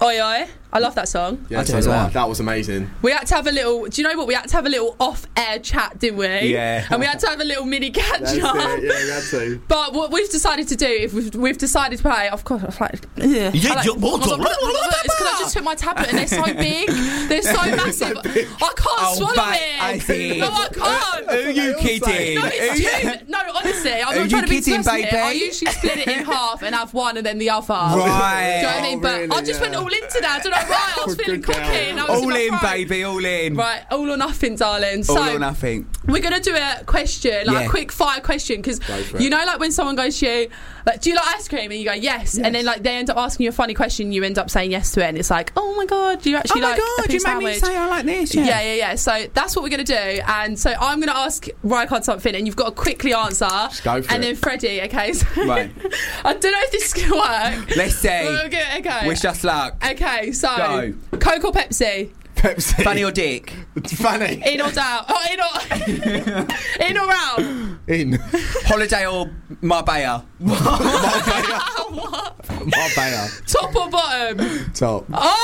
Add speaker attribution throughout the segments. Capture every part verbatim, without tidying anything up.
Speaker 1: Oi Oi. I love that song.
Speaker 2: Yeah, so do I. That was amazing.
Speaker 1: We had to have a little. Do you know what? We had to have a little off-air chat, didn't we?
Speaker 3: Yeah.
Speaker 1: And we had to have a little mini catch
Speaker 2: That's
Speaker 1: up.
Speaker 2: it. Yeah, we had to.
Speaker 1: But what we've decided to do, if we've, we've decided to play, of course, I was like, yeah.
Speaker 3: You
Speaker 1: I like,
Speaker 3: your
Speaker 1: it's because I just took my tablet and they're so big, they're so massive. I can't
Speaker 3: Oh,
Speaker 1: swallow
Speaker 3: ba-
Speaker 1: it.
Speaker 3: I see.
Speaker 1: No, I can't.
Speaker 3: Who are you kidding?
Speaker 1: No, it's too. No, honestly, I'm
Speaker 3: Are
Speaker 1: not
Speaker 3: you
Speaker 1: trying to be
Speaker 3: kidding,
Speaker 1: disgusting.
Speaker 3: baby?
Speaker 1: I usually split it in half and have one and then the other.
Speaker 3: Right.
Speaker 1: Do you know what I mean?
Speaker 2: Oh,
Speaker 1: But
Speaker 2: really?
Speaker 1: I just
Speaker 2: Yeah.
Speaker 1: went all into that. I don't know why. I was
Speaker 2: Good
Speaker 1: feeling
Speaker 2: girl.
Speaker 1: cocky. and I was
Speaker 3: All
Speaker 1: my
Speaker 3: in,
Speaker 1: throat.
Speaker 3: baby, all in.
Speaker 1: Right, all or nothing, darling.
Speaker 3: All
Speaker 1: So
Speaker 3: or nothing.
Speaker 1: we're gonna do a question, like
Speaker 3: Yeah.
Speaker 1: a quick fire question, because
Speaker 2: Go for it.
Speaker 1: you know, like when someone goes to you, like, do you like ice cream? And you go yes, and then like they end up asking you a funny question, you end up saying yes to it, and it's like, oh my god, do you actually
Speaker 3: Oh my
Speaker 1: like a
Speaker 3: god,
Speaker 1: pig
Speaker 3: you made me
Speaker 1: sandwich?
Speaker 3: say I like this. Yeah.
Speaker 1: Yeah, yeah, yeah. So that's what we're going to do. And so I'm going to ask Rycard something, and you've got to quickly answer.
Speaker 2: Just go for
Speaker 1: and
Speaker 2: it.
Speaker 1: then Freddie, okay? So
Speaker 3: Right.
Speaker 1: I don't know if this is going to work.
Speaker 3: Let's see.
Speaker 1: Okay, okay.
Speaker 3: Wish us luck.
Speaker 1: Okay, so
Speaker 3: Go.
Speaker 1: Coke or Pepsi?
Speaker 2: Pepsi.
Speaker 3: Funny or dick?
Speaker 2: Funny.
Speaker 1: In or out? Oh, in or in or out?
Speaker 2: In.
Speaker 3: Holiday or Marbella?
Speaker 2: Marbella.
Speaker 1: Top or bottom?
Speaker 2: Top.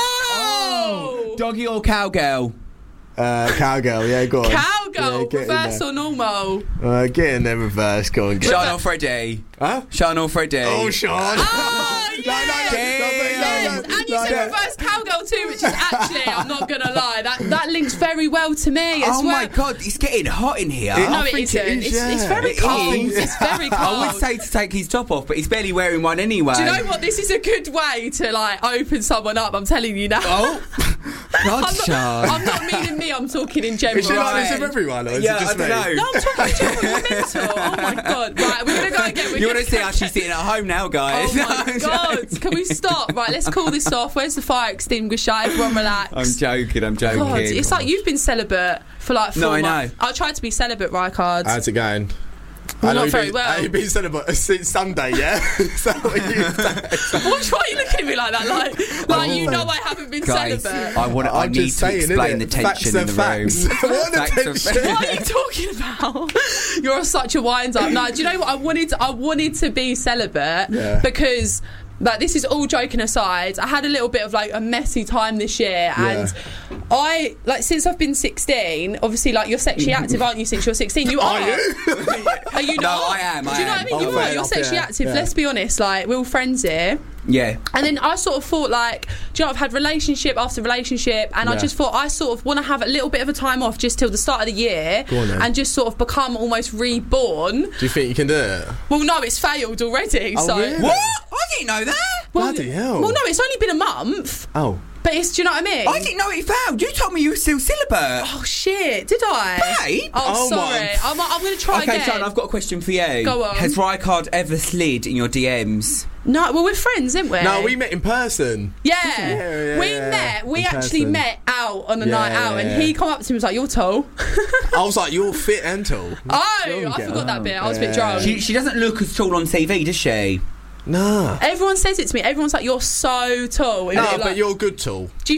Speaker 1: Oh!
Speaker 3: Doggy or cowgirl?
Speaker 2: Uh, cowgirl, yeah, go on.
Speaker 1: Cowgirl,
Speaker 2: Yeah, get in
Speaker 1: reverse
Speaker 2: there.
Speaker 1: or normal?
Speaker 2: Uh, get in there, reverse. Go on, get
Speaker 3: Sean or Freddie?
Speaker 2: Huh?
Speaker 3: Sean or Freddie?
Speaker 2: Oh, Sean.
Speaker 1: Oh,
Speaker 2: No, no, no,
Speaker 1: yes!
Speaker 2: no, no,
Speaker 1: Yes,
Speaker 2: no, no,
Speaker 1: and you
Speaker 2: no,
Speaker 1: said
Speaker 2: no.
Speaker 1: reverse cowgirl too, which is actually, I'm not gonna lie, that that links very well to me as
Speaker 3: Oh
Speaker 1: well.
Speaker 3: my god, it's getting hot in here.
Speaker 1: No,
Speaker 2: I
Speaker 1: it
Speaker 2: think
Speaker 1: isn't.
Speaker 2: it is,
Speaker 1: it's, it's
Speaker 2: yeah.
Speaker 1: very
Speaker 3: It
Speaker 1: cold.
Speaker 3: is.
Speaker 1: It's very cold.
Speaker 3: I would say to take his top off, but he's barely wearing one anyway.
Speaker 1: Do you know what? This is a good way to like open someone up. I'm telling you now.
Speaker 3: Oh, God,
Speaker 1: I'm,
Speaker 3: Sean.
Speaker 1: not, I'm not meaning me. I'm talking in general.
Speaker 2: Is she like this
Speaker 3: Right.
Speaker 2: with everyone, or is
Speaker 3: Yeah,
Speaker 2: it just
Speaker 3: I don't
Speaker 2: me?
Speaker 3: know.
Speaker 1: No, I'm talking in general. You're mental. Oh my god. Right, we're gonna go again. We're
Speaker 3: You
Speaker 1: gonna
Speaker 3: want to see
Speaker 1: go
Speaker 3: how she's
Speaker 1: again.
Speaker 3: sitting at home now, guys?
Speaker 1: Oh my god. Can we stop? Right, let's call this off. Where's the fire extinguisher? Everyone relax.
Speaker 3: I'm joking, I'm joking.
Speaker 1: God, it's like you've been celibate for like four
Speaker 3: No, I know.
Speaker 1: months. I tried to be celibate, Rycard.
Speaker 2: How's it going?
Speaker 1: Well,
Speaker 2: I know
Speaker 1: not
Speaker 2: you've
Speaker 1: very
Speaker 2: been,
Speaker 1: well.
Speaker 2: uh, You've been celibate since Sunday, yeah? Is that what you've done?
Speaker 1: Why why are you looking at me like that? Like, like you know I haven't been
Speaker 3: Guys,
Speaker 1: celibate.
Speaker 3: I want. I
Speaker 2: I'm
Speaker 3: need
Speaker 2: just
Speaker 3: to
Speaker 2: saying,
Speaker 3: explain
Speaker 2: innit?
Speaker 3: the tension
Speaker 2: Facts
Speaker 3: in
Speaker 2: are
Speaker 3: the
Speaker 2: facts.
Speaker 3: room.
Speaker 2: What the
Speaker 3: Facts are
Speaker 2: tension?
Speaker 3: facts.
Speaker 1: What are you talking about? You're such a wind up. No, do you know what? I wanted to, I wanted to be celibate
Speaker 2: Yeah.
Speaker 1: because like this is all joking aside, I had a little bit of like a messy time this year, and
Speaker 2: Yeah.
Speaker 1: I like since I've been sixteen. Obviously, like you're sexually active, aren't you? Since you're sixteen, you are.
Speaker 2: Are you?
Speaker 1: Are you
Speaker 3: No,
Speaker 1: not?
Speaker 3: I am,
Speaker 1: Do
Speaker 3: I
Speaker 1: you know
Speaker 3: am.
Speaker 1: what I mean?
Speaker 2: Oh,
Speaker 1: You
Speaker 2: fair
Speaker 1: are. You're
Speaker 2: enough,
Speaker 1: sexually
Speaker 2: yeah,
Speaker 1: active.
Speaker 2: yeah.
Speaker 1: Let's be honest. Like we're all friends here.
Speaker 3: Yeah.
Speaker 1: And then I sort of thought, like, do you know, I've had relationship after relationship, and I
Speaker 2: Yeah.
Speaker 1: just thought I sort of want to have a little bit of a time off just till the start of the year,
Speaker 2: Go on then.
Speaker 1: and just sort of become almost reborn.
Speaker 2: Do you think you can do it?
Speaker 1: Well, no, it's failed already.
Speaker 2: Oh,
Speaker 1: so
Speaker 2: really?
Speaker 3: What? I didn't know that.
Speaker 1: Well,
Speaker 2: Bloody hell.
Speaker 1: Well, no, it's only been a month,
Speaker 2: Oh.
Speaker 1: but it's. Do you know what I mean?
Speaker 3: I didn't know it failed. You told me you were still celibate.
Speaker 1: Oh shit! Did I?
Speaker 3: Babe?
Speaker 1: Oh,
Speaker 2: Oh,
Speaker 1: sorry.
Speaker 2: my-
Speaker 1: I'm, I'm going to try
Speaker 3: Okay,
Speaker 1: again.
Speaker 3: Sean, I've got a question for you.
Speaker 1: Go on.
Speaker 3: Has Rycard ever slid in your D Ms?
Speaker 1: No, well, we're friends, aren't we?
Speaker 2: No, we met in person.
Speaker 1: Yeah,
Speaker 2: Yeah, yeah,
Speaker 1: we
Speaker 2: yeah.
Speaker 1: met. We
Speaker 2: In
Speaker 1: actually
Speaker 2: person.
Speaker 1: met out on a
Speaker 2: Yeah,
Speaker 1: night out,
Speaker 2: yeah,
Speaker 1: and
Speaker 2: yeah.
Speaker 1: he come up to me and was like, "You're tall."
Speaker 2: I was like, you're fit and tall.
Speaker 1: Oh,
Speaker 2: Strong
Speaker 1: I
Speaker 2: girl.
Speaker 1: forgot that bit. I was a bit
Speaker 2: Yeah.
Speaker 1: drunk.
Speaker 3: She, she doesn't look as tall on T V, does she?
Speaker 2: Nah.
Speaker 1: Everyone says it to me. Everyone's like, "You're so tall." And
Speaker 2: No,
Speaker 1: you're
Speaker 2: but
Speaker 1: like,
Speaker 2: you're good tall.
Speaker 1: Do you